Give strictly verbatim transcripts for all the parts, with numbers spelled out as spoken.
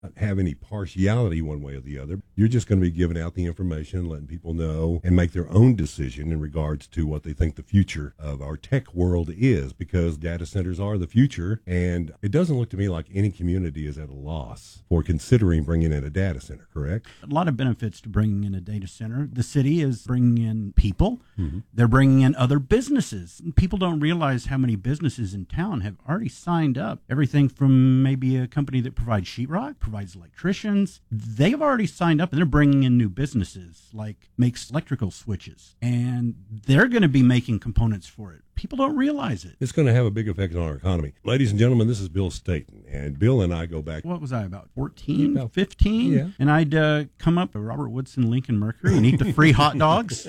have any partiality one way or the other. You're just going to be giving out the information, letting people know and make their own decision in regards to what they think the future of our tech world is, because data centers are the future. And it doesn't look to me like any community is at a loss for considering bringing in a data center, correct? A lot of benefits to bringing in a data center. The city is bringing in people. Mm-hmm. They're bringing in other businesses. People don't realize how many businesses in town have already signed up. Everything from maybe a company that provides sheetrock, provides electricians. They've already signed up, and they're bringing in new businesses like makes electrical switches, and they're going to be making components for it. People don't realize it. It's going to have a big effect on our economy. Ladies and gentlemen, this is Bill Staten, and Bill and I go back. What was I, about fourteen, About, fifteen? Yeah. And I'd uh, come up to Robert Woodson Lincoln Mercury and eat the free hot dogs.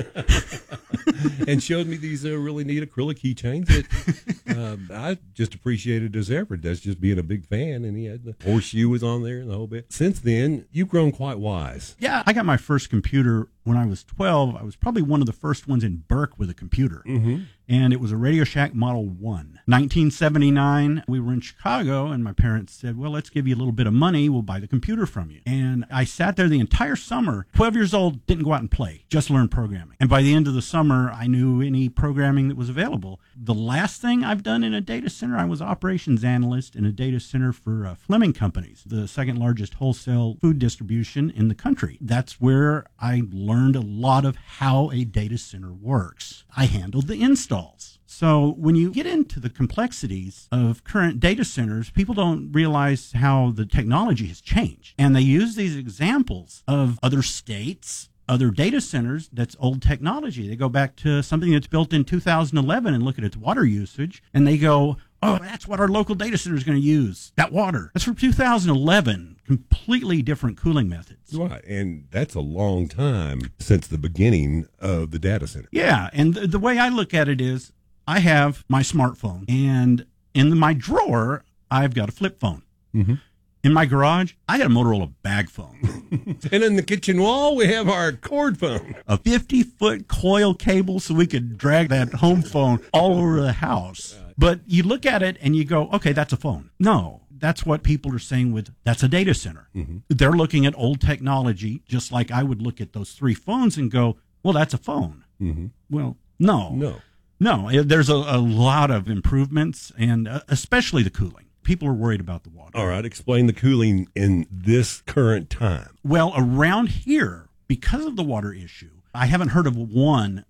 And showed me these uh, really neat acrylic keychains that um, I just appreciated as ever. That's just being a big fan, and he had the horseshoe was on there and the whole bit. Since then, you've grown quite wise. Yeah, I got my first computer when I was twelve. I was probably one of the first ones in Burke with a computer. Mm-hmm. And it was a Radio Shack Model one. nineteen seventy-nine, we were in Chicago, and my parents said, well, let's give you a little bit of money. We'll buy the computer from you. And I sat there the entire summer, twelve years old, didn't go out and play, just learn programming. And by the end of the summer, I knew any programming that was available. The last thing I've done in a data center, I was operations analyst in a data center for uh, Fleming Companies, the second largest wholesale food distribution in the country. That's where I learned a lot of how a data center works. I handled the installs. So when you get into the complexities of current data centers, people don't realize how the technology has changed. And they use these examples of other states, other data centers that's old technology. They go back to something that's built in two thousand eleven and look at its water usage, and they go, oh, that's what our local data center is going to use, that water. That's from two thousand eleven, completely different cooling methods. Right, and that's a long time since the beginning of the data center. Yeah, and the, the way I look at it is, I have my smartphone, and in my drawer, I've got a flip phone. Mm-hmm. In my garage, I got a Motorola bag phone. And in the kitchen wall, we have our cord phone. A fifty-foot coil cable so we could drag that home phone all over the house. But you look at it and you go, okay, that's a phone. No, that's what people are saying with, that's a data center. Mm-hmm. They're looking at old technology, just like I would look at those three phones and go, well, that's a phone. Mm-hmm. Well, no. No. No, there's a, a lot of improvements, and uh, especially the cooling. People are worried about the water. All right, explain the cooling in this current time. Well, around here, because of the water issue, I haven't heard of one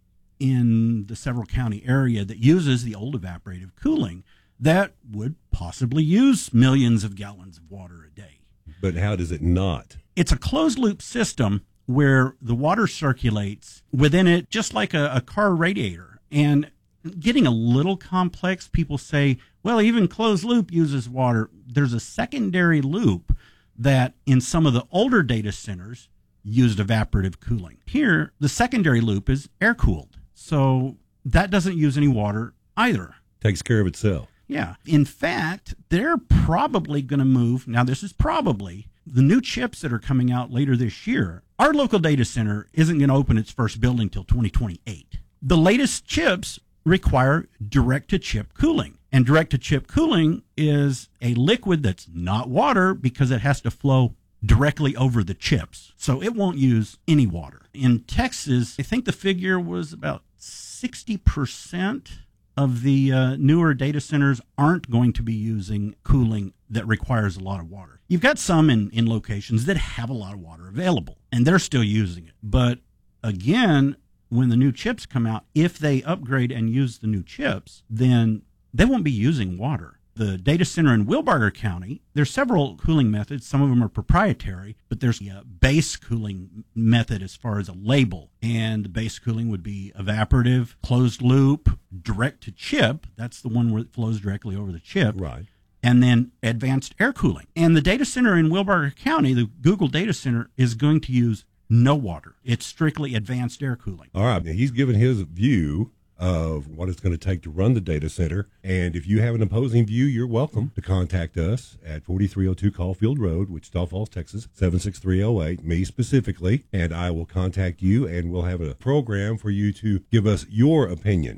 in the Several County area that uses the old evaporative cooling that would possibly use millions of gallons of water a day. But how does it not? It's a closed-loop system where the water circulates within it just like a, a car radiator. And getting a little complex, people say, well, even closed loop uses water. There's a secondary loop that in some of the older data centers used evaporative cooling. Here, the secondary loop is air-cooled. So that doesn't use any water either. Takes care of itself. Yeah. In fact, they're probably going to move. Now, this is probably the new chips that are coming out later this year. Our local data center isn't going to open its first building until twenty twenty-eight. The latest chips require direct-to-chip cooling. And direct-to-chip cooling is a liquid that's not water because it has to flow directly over the chips. So it won't use any water. In Texas, I think the figure was about sixty percent of the uh, newer data centers aren't going to be using cooling that requires a lot of water. You've got some in, in locations that have a lot of water available, and they're still using it. But again, when the new chips come out, if they upgrade and use the new chips, then they won't be using water. The data center in Wilbarger County, there's several cooling methods. Some of them are proprietary, but there's a base cooling method as far as a label. And the base cooling would be evaporative, closed loop, direct to chip. That's the one where it flows directly over the chip. Right. And then advanced air cooling. And the data center in Wilbarger County, the Google data center, is going to use no water. It's strictly advanced air cooling. All right. Now, he's given his view of what it's going to take to run the data center. And if you have an opposing view, you're welcome to contact us at forty-three oh two Caulfield Road, Wichita Falls, Texas, seven six three oh eight, me specifically, and I will contact you, and we'll have a program for you to give us your opinion.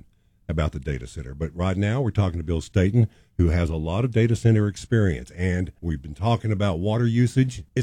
about the data center. But right now we're talking to Bill Staten, who has a lot of data center experience. And we've been talking about water usage.